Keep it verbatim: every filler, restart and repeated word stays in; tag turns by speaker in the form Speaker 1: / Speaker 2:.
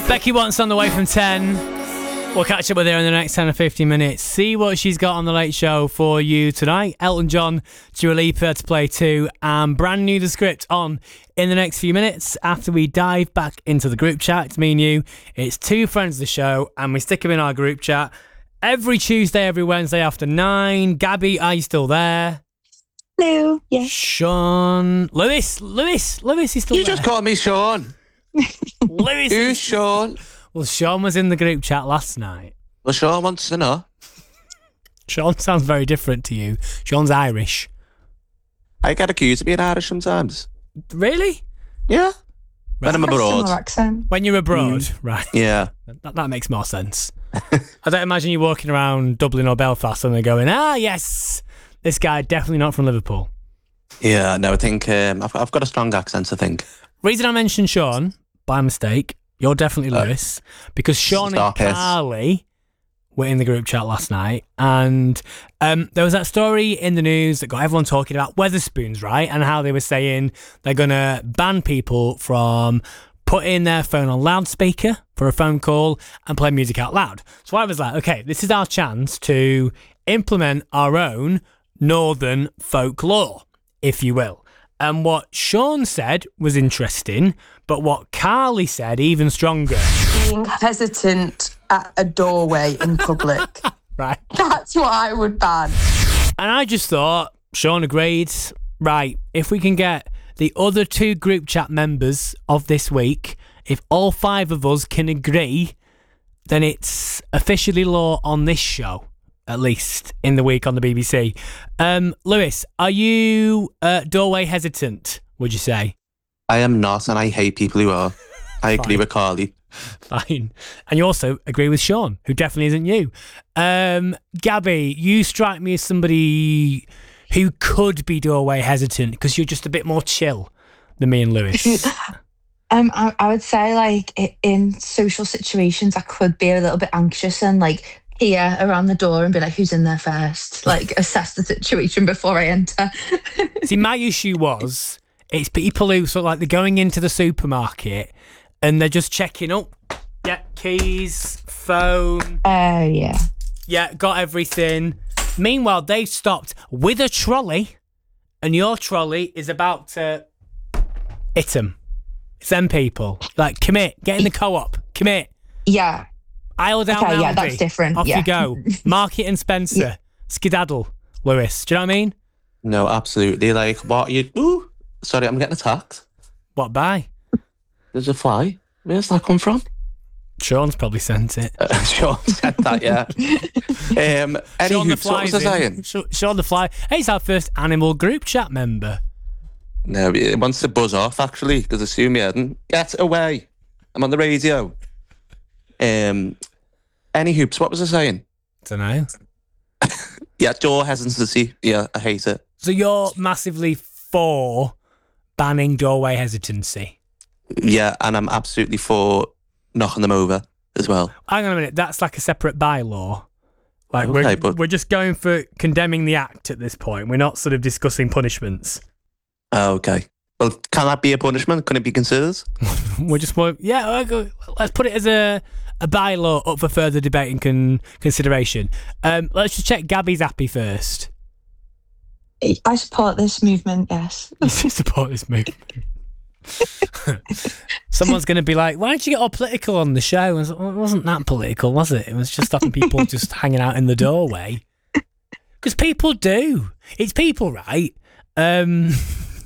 Speaker 1: Becky Watts on the way from ten. We'll catch up with her in the next ten or fifteen minutes. See what she's got on the Late Show for you tonight. Elton John, Dua Lipa to play too, and brand new The Script on in the next few minutes after we dive back into the group chat. It's me and you. It's two friends of the show, and we stick them in our group chat every Tuesday, every Wednesday after nine. Gabby, are you still there?
Speaker 2: Hello. Yes.
Speaker 1: Sean. Lewis. Lewis. Lewis is still
Speaker 3: you
Speaker 1: there.
Speaker 3: You just called me Sean.
Speaker 1: Lewis.
Speaker 3: Who's Sean?
Speaker 1: Well, Sean was in the group chat last night.
Speaker 3: Well, Sean wants to know.
Speaker 1: Sean sounds very different to you. Sean's Irish.
Speaker 3: I get accused of being Irish sometimes.
Speaker 1: Really?
Speaker 3: Yeah. When I'm abroad.
Speaker 2: Accent.
Speaker 1: When you're abroad,
Speaker 3: Mm.
Speaker 1: right.
Speaker 3: Yeah.
Speaker 1: That, that makes more sense. I don't imagine you walking around Dublin or Belfast and they're going, ah, yes, this guy definitely not from Liverpool.
Speaker 3: Yeah, no, I think um, I've, I've got a strong accent, I think.
Speaker 1: Reason I mentioned Sean, by mistake, you're definitely
Speaker 3: Uh,
Speaker 1: Lewis, because Sean and
Speaker 3: Stop it.
Speaker 1: Carly were in the group chat last night, and um, there was that story in the news that got everyone talking about Weatherspoons, right? And how they were saying they're going to ban people from putting their phone on loudspeaker for a phone call and play music out loud. So I was like, okay, this is our chance to implement our own northern folklore, if you will. And what Sean said was interesting, but what Carly said even stronger.
Speaker 2: Being hesitant at a doorway in public.
Speaker 1: Right.
Speaker 2: That's what I would ban.
Speaker 1: And I just thought, Sean agreed, right, if we can get the other two group chat members of this week, if all five of us can agree, then it's officially law on this show, at least in the week on the B B C. Um, Lewis, are you uh, doorway hesitant, would you say?
Speaker 3: I am not, and I hate people who are. I agree
Speaker 1: Fine.
Speaker 3: with Carly.
Speaker 1: Fine. And you also agree with Sean, who definitely isn't you. Um, Gabby, you strike me as somebody who could be doorway hesitant because you're just a bit more chill than me and Lewis.
Speaker 4: Um, I, I would say, like, i- in social situations, I could be a little bit anxious and, like, peer around the door and be like, who's in there first? Like, assess the situation before I enter.
Speaker 1: See, my issue was, it's people who sort of like, they're going into the supermarket and they're just checking up. Yeah, keys, phone.
Speaker 4: Oh, yeah.
Speaker 1: Yeah, got everything. Meanwhile, they've stopped with a trolley and your trolley is about to hit them. It's them people. Like, commit, get in the co-op, commit.
Speaker 4: Yeah.
Speaker 1: Aisle down
Speaker 4: Okay, yeah,
Speaker 1: Aldi.
Speaker 4: that's different,
Speaker 1: Off
Speaker 4: yeah.
Speaker 1: you go. Market and Spencer.
Speaker 4: Yeah.
Speaker 1: Skedaddle, Lewis. Do you know what I mean?
Speaker 3: No, absolutely. Like, what are you... Ooh, sorry, I'm getting attacked.
Speaker 1: What, by?
Speaker 3: There's a fly. Where's that come from?
Speaker 1: Sean's probably sent it.
Speaker 3: Uh, Sean said that, yeah. um, any
Speaker 1: Sean the
Speaker 3: hoops, what was
Speaker 1: Fly's
Speaker 3: I
Speaker 1: in.
Speaker 3: saying?
Speaker 1: Sh- Sean the Fly. Hey, he's our first animal group chat member.
Speaker 3: No, it wants to buzz off, actually, because assume you hadn't. Get away. I'm on the radio. Um, any hoops, what was I saying?
Speaker 1: Don't know.
Speaker 3: Yeah, door hesitancy. Yeah, I hate it.
Speaker 1: So you're massively for banning doorway hesitancy.
Speaker 3: Yeah, and I'm absolutely for knocking them over as well.
Speaker 1: Hang on a minute. That's like a separate bylaw. Like
Speaker 3: Okay,
Speaker 1: we're
Speaker 3: but-
Speaker 1: we're just going for condemning the act at this point. We're not sort of discussing punishments.
Speaker 3: Oh, okay. Well, can that be a punishment? Can it be considered?
Speaker 1: We're just more, yeah. I'll go- Let's put it as a a bylaw up for further debate and con- consideration. Um, let's just check Gabby's happy first.
Speaker 4: I support this movement, yes.
Speaker 1: Support this movement. Someone's going to be like, why did you get all political on the show? I was like, well, it wasn't that political, was it? It was just stopping people just hanging out in the doorway. Because people do. It's people, right? Um,